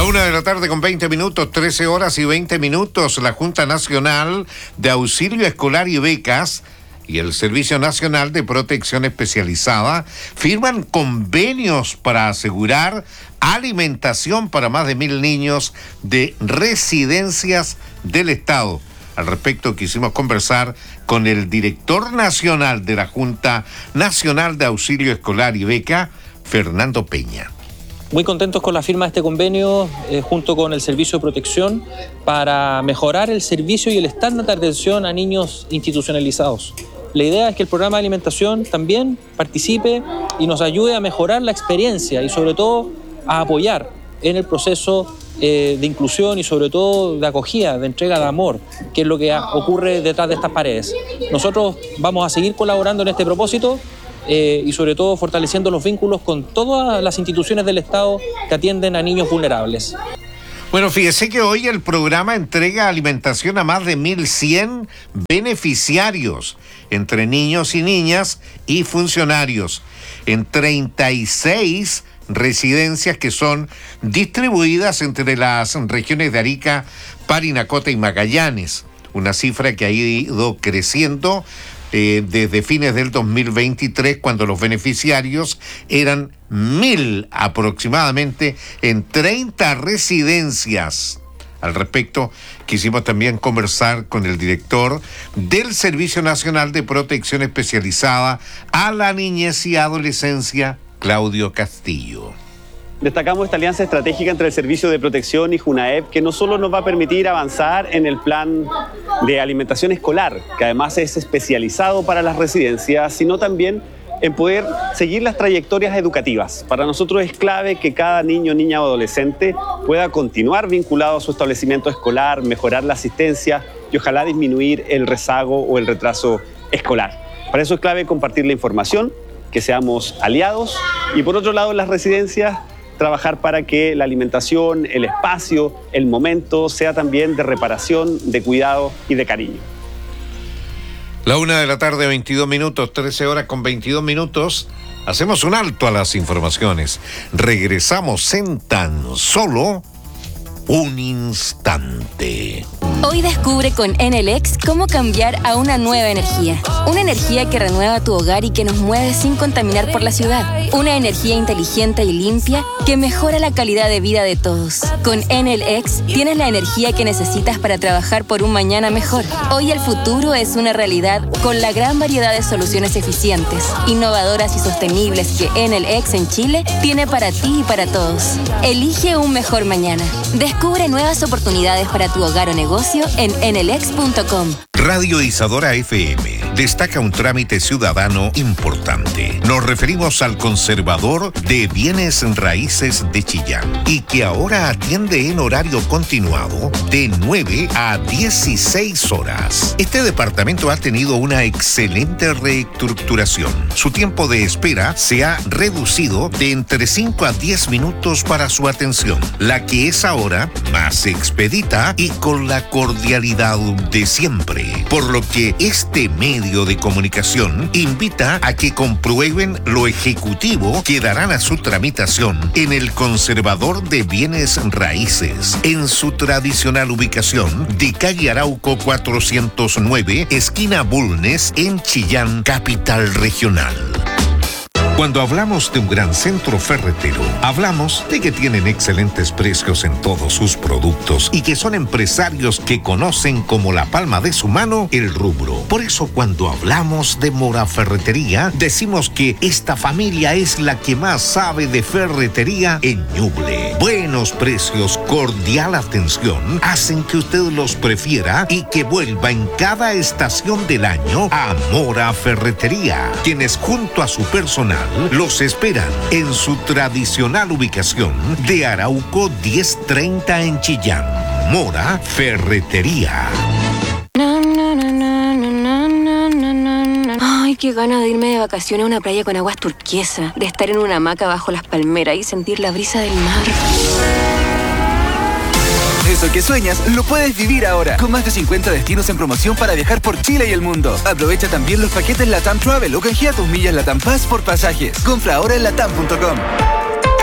1:20 p.m, 13 horas y 20 minutos. La Junta Nacional de Auxilio Escolar y Becas y el Servicio Nacional de Protección Especializada firman convenios para asegurar alimentación para más de 1.000 niños de residencias del Estado. Al respecto, quisimos conversar con el director nacional de la Junta Nacional de Auxilio Escolar y Beca, Fernando Peña. Muy contentos con la firma de este convenio junto con el Servicio de Protección para mejorar el servicio y el estándar de atención a niños institucionalizados. La idea es que el programa de alimentación también participe y nos ayude a mejorar la experiencia y sobre todo a apoyar en el proceso de inclusión y sobre todo de acogida, de entrega de amor, que es lo que ocurre detrás de estas paredes. Nosotros vamos a seguir colaborando en este propósito y sobre todo fortaleciendo los vínculos con todas las instituciones del Estado que atienden a niños vulnerables. Bueno, fíjese que hoy el programa entrega alimentación a más de 1.100 beneficiarios, entre niños y niñas y funcionarios, en 36 residencias que son distribuidas entre las regiones de Arica, Parinacota y Magallanes, una cifra que ha ido creciendo desde fines del 2023, cuando los beneficiarios eran 1.000 aproximadamente en 30 residencias. Al respecto, quisimos también conversar con el director del Servicio Nacional de Protección Especializada a la Niñez y Adolescencia, Claudio Castillo. Destacamos esta alianza estratégica entre el Servicio de Protección y JUNAEP, que no solo nos va a permitir avanzar en el plan de alimentación escolar, que además es especializado para las residencias, sino también en poder seguir las trayectorias educativas. Para nosotros es clave que cada niño, niña o adolescente pueda continuar vinculado a su establecimiento escolar, mejorar la asistencia y ojalá disminuir el rezago o el retraso escolar. Para eso es clave compartir la información, que seamos aliados y por otro lado en las residencias trabajar para que la alimentación, el espacio, el momento sea también de reparación, de cuidado y de cariño. 1:22 p.m, 13 horas con 22 minutos. Hacemos un alto a las informaciones. Regresamos en tan solo un instante. Hoy descubre con Enel X cómo cambiar a una nueva energía. Una energía que renueva tu hogar y que nos mueve sin contaminar por la ciudad. Una energía inteligente y limpia que mejora la calidad de vida de todos. Con Enel X tienes la energía que necesitas para trabajar por un mañana mejor. Hoy el futuro es una realidad con la gran variedad de soluciones eficientes, innovadoras y sostenibles que Enel X en Chile tiene para ti y para todos. Elige un mejor mañana. Descubre nuevas oportunidades para tu hogar o negocio en enelx.com. Radio Isadora FM destaca un trámite ciudadano importante. Nos referimos al conservador de bienes raíces de Chillán y que ahora atiende en horario continuado de 9 a 16 horas. Este departamento ha tenido una excelente reestructuración. Su tiempo de espera se ha reducido de entre 5 a 10 minutos para su atención, la que es ahora más expedita y con la cordialidad de siempre. Por lo que este medio de comunicación invita a que comprueben lo ejecutivo que darán a su tramitación en el conservador de bienes raíces, en su tradicional ubicación de calle Arauco 409, esquina Bulnes, en Chillán, capital regional. Cuando hablamos de un gran centro ferretero, hablamos de que tienen excelentes precios en todos sus productos y que son empresarios que conocen como la palma de su mano el rubro. Por eso cuando hablamos de Mora Ferretería, decimos que esta familia es la que más sabe de ferretería en Ñuble. Buenos precios, cordial atención, hacen que usted los prefiera y que vuelva en cada estación del año a Mora Ferretería, quienes junto a su personal los esperan en su tradicional ubicación de Arauco 1030 en Chillán. Mora Ferretería. Ay, qué ganas de irme de vacaciones a una playa con aguas turquesas, de estar en una hamaca bajo las palmeras y sentir la brisa del mar. Eso que sueñas, lo puedes vivir ahora, con más de 50 destinos en promoción para viajar por Chile y el mundo. Aprovecha también los paquetes LATAM Travel o canjea tus millas LATAM Pass por pasajes. Compra ahora en latam.com.